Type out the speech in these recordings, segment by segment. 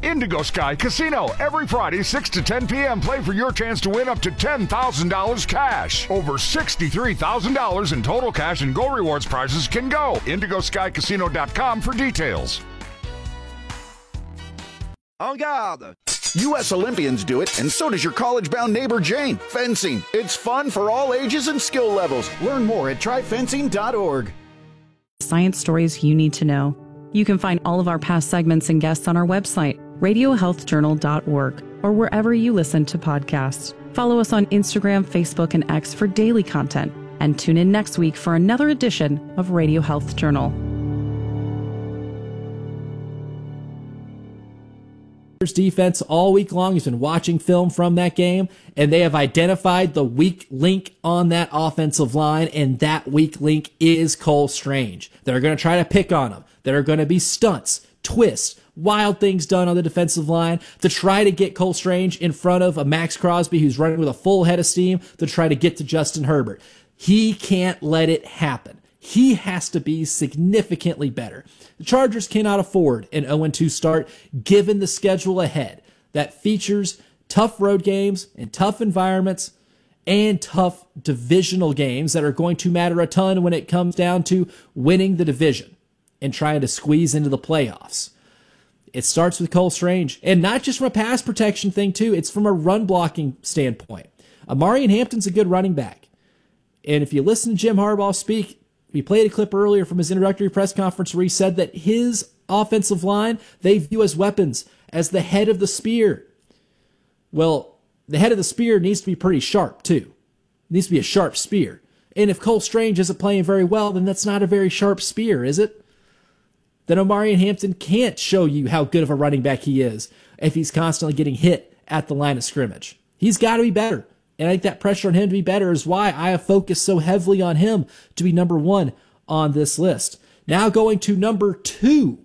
Indigo Sky Casino. Every Friday, 6 to 10 p.m. Play for your chance to win up to $10,000 cash. Over $63,000 in total cash and Go Rewards prizes can go. IndigoSkyCasino.com for details. En garde! U.S. Olympians do it, and so does your college-bound neighbor Jane. Fencing. It's fun for all ages and skill levels. Learn more at tryfencing.org. Science stories you need to know. You can find all of our past segments and guests on our website, radiohealthjournal.org, or wherever you listen to podcasts. Follow us on Instagram, Facebook, and X for daily content. And tune in next week for another edition of Radio Health Journal. Defense all week long has been watching film from that game, and they have identified the weak link on that offensive line, and that weak link is Cole Strange. They're going to try to pick on him. There are going to be stunts, twists, wild things done on the defensive line to try to get Cole Strange in front of a Max Crosby who's running with a full head of steam to try to get to Justin Herbert. He can't let it happen. He has to be significantly better. The Chargers cannot afford an 0-2 start given the schedule ahead that features tough road games and tough environments and tough divisional games that are going to matter a ton when it comes down to winning the division and trying to squeeze into the playoffs. It starts with Cole Strange, and not just from a pass protection thing too, it's from a run blocking standpoint. Amarian Hampton's a good running back. And if you listen to Jim Harbaugh speak, we played a clip earlier from his introductory press conference where he said that his offensive line, they view as weapons, as the head of the spear. Well, the head of the spear needs to be pretty sharp, too. It needs to be a sharp spear. And if Cole Strange isn't playing very well, then that's not a very sharp spear, is it? Then Amarian Hampton can't show you how good of a running back he is if he's constantly getting hit at the line of scrimmage. He's got to be better. And I think that pressure on him to be better is why I have focused so heavily on him to be number one on this list. Now going to number 2.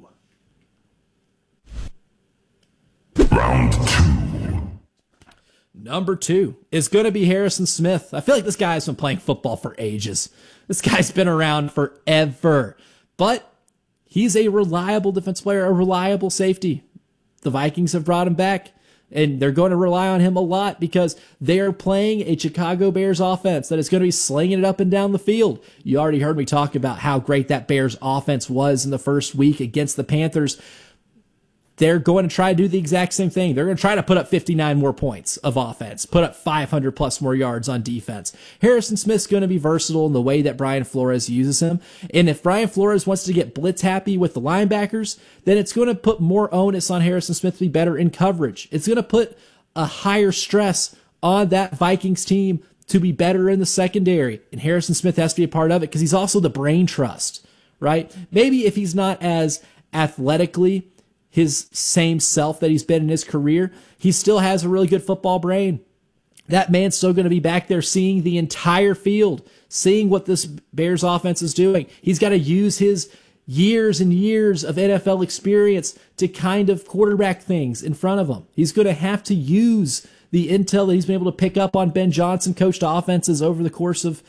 Round 2. Number 2 is going to be Harrison Smith. I feel like this guy's been playing football for ages. This guy's been around forever. But he's a reliable defense player, a reliable safety. The Vikings have brought him back. And they're going to rely on him a lot because they're playing a Chicago Bears offense that is going to be slinging it up and down the field. You already heard me talk about how great that Bears offense was in the first week against the Panthers. They're going to try to do the exact same thing. They're going to try to put up 59 more points of offense, put up 500 plus more yards on defense. Harrison Smith's going to be versatile in the way that Brian Flores uses him. And if Brian Flores wants to get blitz happy with the linebackers, then it's going to put more onus on Harrison Smith to be better in coverage. It's going to put a higher stress on that Vikings team to be better in the secondary. And Harrison Smith has to be a part of it because he's also the brain trust, right? Maybe if he's not as athletically his same self that he's been in his career, he still has a really good football brain. That man's still going to be back there seeing the entire field, seeing what this Bears offense is doing. He's got to use his years and years of NFL experience to kind of quarterback things in front of him. He's going to have to use the intel that he's been able to pick up on Ben Johnson coached offenses over the course of,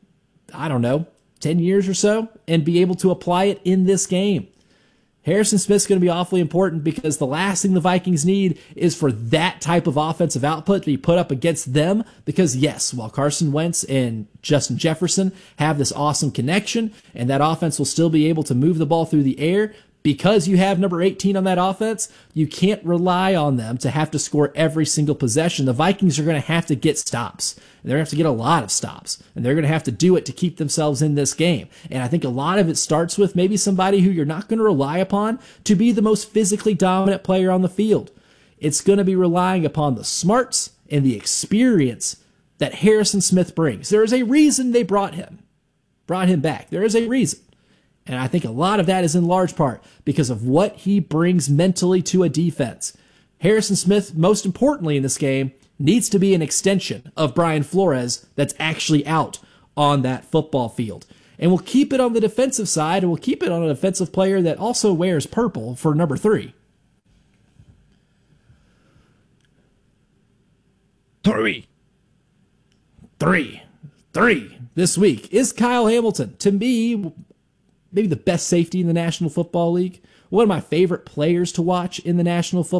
10 years or so, and be able to apply it in this game. Harrison Smith's going to be awfully important because the last thing the Vikings need is for that type of offensive output to be put up against them. Because yes, while Carson Wentz and Justin Jefferson have this awesome connection and that offense will still be able to move the ball through the air, because you have number 18 on that offense, you can't rely on them to have to score every single possession. The Vikings are going to have to get stops. They're going to have to get a lot of stops, and they're going to have to do it to keep themselves in this game. And I think a lot of it starts with maybe somebody who you're not going to rely upon to be the most physically dominant player on the field. It's going to be relying upon the smarts and the experience that Harrison Smith brings. There is a reason they brought him back. There is a reason. And I think a lot of that is in large part because of what he brings mentally to a defense. Harrison Smith, most importantly in this game, needs to be an extension of Brian Flores that's actually out on that football field. And we'll keep it on the defensive side, and we'll keep it on a defensive player that also wears purple for number 3. Three this week is Kyle Hamilton. To me, maybe the best safety in the National Football League. One of my favorite players to watch in the National Football